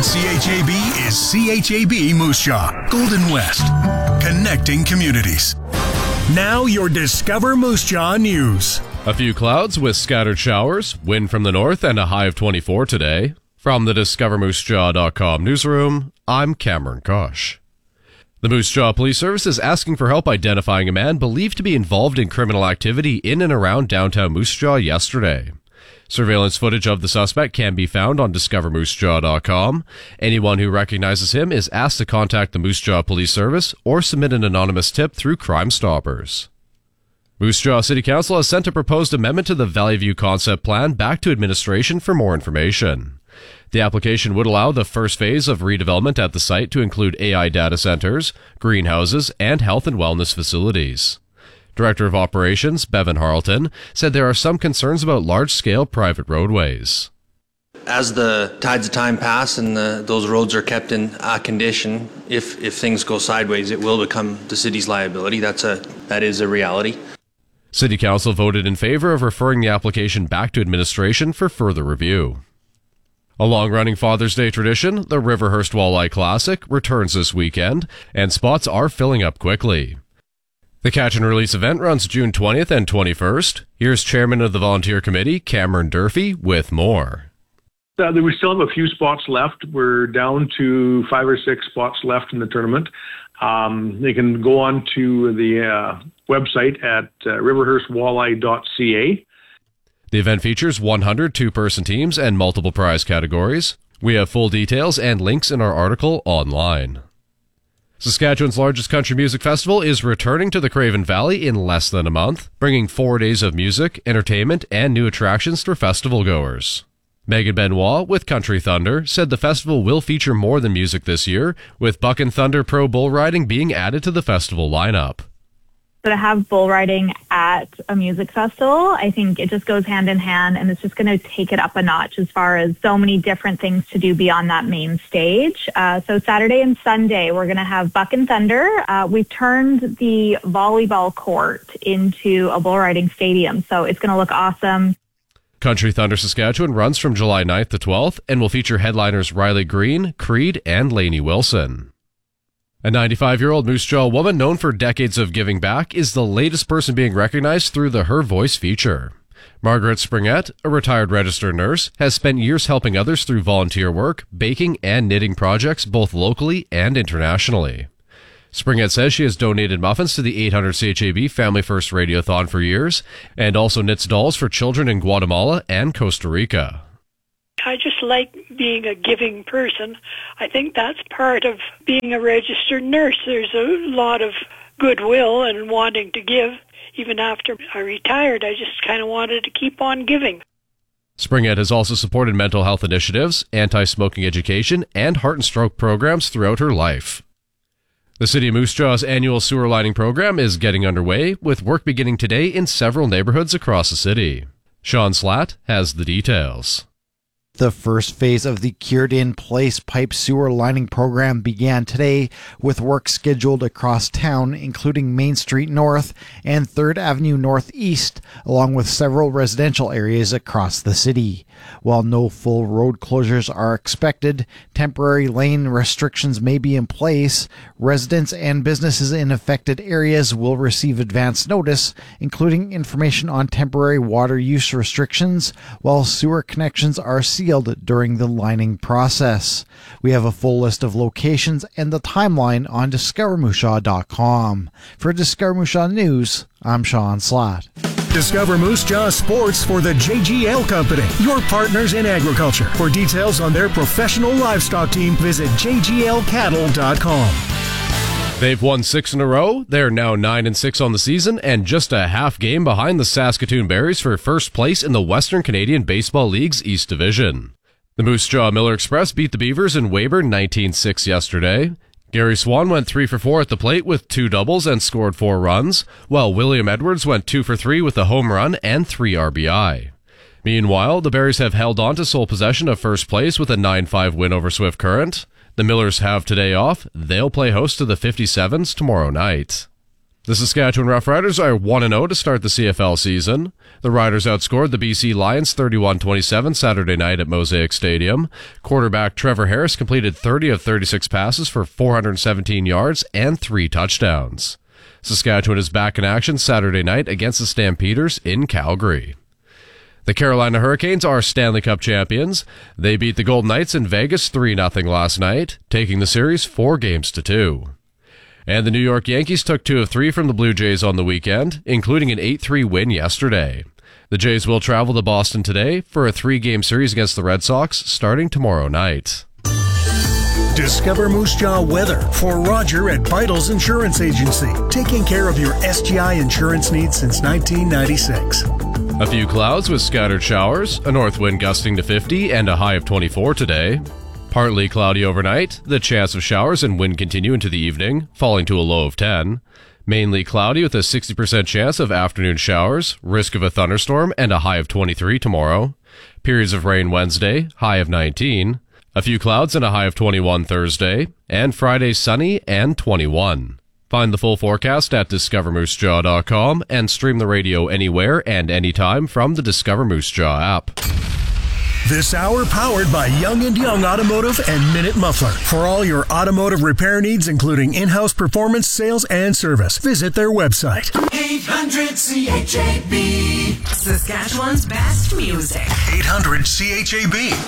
CHAB is CHAB Moose Jaw, Golden West, connecting communities. Now your Discover Moose Jaw news. A few clouds with scattered showers, wind from the north, and a high of 24 today. From the DiscoverMooseJaw.com newsroom, I'm Cameron Kosh. The Moose Jaw Police Service is asking for help identifying a man believed to be involved in criminal activity in and around downtown Moose Jaw yesterday. Surveillance footage of the suspect can be found on DiscoverMooseJaw.com. Anyone who recognizes him is asked to contact the Moose Jaw Police Service or submit an anonymous tip through Crime Stoppers. Moose Jaw City Council has sent a proposed amendment to the Valley View Concept Plan back to administration for more information. The application would allow the first phase of redevelopment at the site to include AI data centers, greenhouses, and health and wellness facilities. Director of Operations, Bevan Harleton, said there are some concerns about large-scale private roadways. As the tides of time pass and those roads are kept in condition, if things go sideways, it will become the city's liability. That is a reality. City Council voted in favor of referring the application back to administration for further review. A long-running Father's Day tradition, the Riverhurst Walleye Classic, returns this weekend, and spots are filling up quickly. The Catch and Release event runs June 20th and 21st. Here's Chairman of the Volunteer Committee, Cameron Durfee, with more. We still have a few spots left. We're down to 5 or 6 spots left in the tournament. They can go on to the website at riverhurstwalleye.ca. The event features 100 two-person teams and multiple prize categories. We have full details and links in our article online. Saskatchewan's largest country music festival is returning to the Craven Valley in less than a month, bringing 4 days of music, entertainment, and new attractions for festival goers. Megan Benoit with Country Thunder said the festival will feature more than music this year, with Buck and Thunder Pro Bull Riding being added to the festival lineup. So to have bull riding at a music festival, I think it just goes hand in hand, and it's just going to take it up a notch as far as so many different things to do beyond that main stage. So Saturday and Sunday, we're going to have Buck and Thunder. We've turned the volleyball court into a bull riding stadium, so it's going to look awesome. Country Thunder Saskatchewan runs from July 9th to 12th and will feature headliners Riley Green, Creed, and Lainey Wilson. A 95-year-old Moose Jaw woman known for decades of giving back is the latest person being recognized through the Her Voice feature. Margaret Springett, a retired registered nurse, has spent years helping others through volunteer work, baking, and knitting projects both locally and internationally. Springett says she has donated muffins to the 800 CHAB Family First Radiothon for years and also knits dolls for children in Guatemala and Costa Rica. I just like being a giving person. I think that's part of being a registered nurse. There's a lot of goodwill and wanting to give. Even after I retired, I just kind of wanted to keep on giving. Springett has also supported mental health initiatives, anti-smoking education, and heart and stroke programs throughout her life. The City of Moose Jaw's annual sewer lining program is getting underway, with work beginning today in several neighborhoods across the city. Sean Slatt has the details. The first phase of the cured-in-place pipe sewer lining program began today, with work scheduled across town, including Main Street North and 3rd Avenue Northeast, along with several residential areas across the city. While no full road closures are expected, temporary lane restrictions may be in place. Residents and businesses in affected areas will receive advance notice, including information on temporary water use restrictions, while sewer connections are sealed during the lining process. We have a full list of locations and the timeline on DiscoverMooseJaw.com. For Discover Moose Jaw News, I'm Sean Slatt. Discover Moose Jaw Sports for the JGL Company, your partners in agriculture. For details on their professional livestock team, visit jglcattle.com. They've won 6 in a row. They're now 9-6 on the season and just a half game behind the Saskatoon Berries for first place in the Western Canadian Baseball League's East Division. The Moose Jaw Miller Express beat the Beavers in Weyburn 19-6 yesterday. Gary Swan went 3 for 4 at the plate with 2 doubles and scored 4 runs, while William Edwards went 2 for 3 with a home run and 3 RBI. Meanwhile, the Berries have held on to sole possession of first place with a 9-5 win over Swift Current. The Millers have today off. They'll play host to the 57s tomorrow night. The Saskatchewan Roughriders are 1-0 to start the CFL season. The Riders outscored the BC Lions 31-27 Saturday night at Mosaic Stadium. Quarterback Trevor Harris completed 30 of 36 passes for 417 yards and 3 touchdowns. Saskatchewan is back in action Saturday night against the Stampeders in Calgary. The Carolina Hurricanes are Stanley Cup champions. They beat the Golden Knights in Vegas 3-0 last night, taking the series 4-2. And the New York Yankees took 2 of 3 from the Blue Jays on the weekend, including an 8-3 win yesterday. The Jays will travel to Boston today for a 3-game series against the Red Sox starting tomorrow night. Discover Moose Jaw weather for Roger at Vitals Insurance Agency, taking care of your SGI insurance needs since 1996. A few clouds with scattered showers, a north wind gusting to 50 and a high of 24 today. Partly cloudy overnight, the chance of showers and wind continue into the evening, falling to a low of 10. Mainly cloudy with a 60% chance of afternoon showers, risk of a thunderstorm, and a high of 23 tomorrow. Periods of rain Wednesday, high of 19. A few clouds and a high of 21 Thursday, and Friday sunny and 21. Find the full forecast at discovermoosejaw.com and stream the radio anywhere and anytime from the Discover Moose Jaw app. This hour powered by Young & Young Automotive and Minute Muffler. For all your automotive repair needs, including in-house performance, sales, and service, visit their website. 800 CHAB. Saskatchewan's best music. 800 CHAB.